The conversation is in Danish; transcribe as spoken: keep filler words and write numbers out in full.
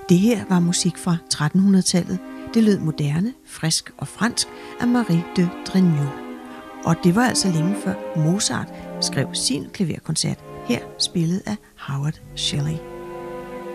Det her var musik fra trettenhundredetallet. Det lød moderne, frisk og fransk af Marie de Drignot. Og det var altså længe før Mozart skrev sin klaverkoncert, her spillet af Howard Shelley.